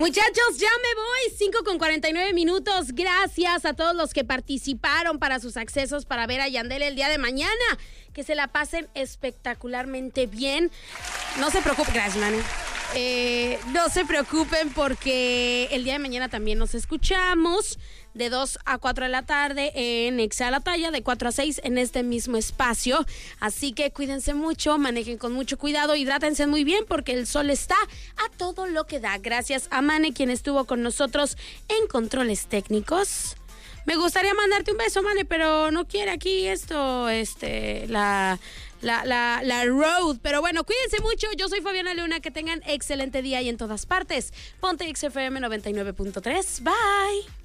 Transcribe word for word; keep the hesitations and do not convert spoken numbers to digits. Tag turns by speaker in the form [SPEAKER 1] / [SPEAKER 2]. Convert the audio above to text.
[SPEAKER 1] Muchachos, ya me voy, cinco con cuarenta y nueve minutos. Gracias a todos los que participaron para sus accesos para ver a Yandel el día de mañana. Que se la pasen espectacularmente bien. No se preocupen, gracias, Manu. Eh, no se preocupen porque el día de mañana también nos escuchamos de dos a cuatro de la tarde en Exa La Talla, de cuatro a seis en este mismo espacio. Así que cuídense mucho, manejen con mucho cuidado, hidrátense muy bien porque el sol está a todo lo que da. Gracias a Mane, quien estuvo con nosotros en controles técnicos. Me gustaría mandarte un beso, Mane, pero no quiere aquí esto, este, la... La, la, la road, pero bueno, cuídense mucho. Yo soy Fabiana Luna, que tengan excelente día y en todas partes. Ponte X F M noventa y nueve punto tres. Bye.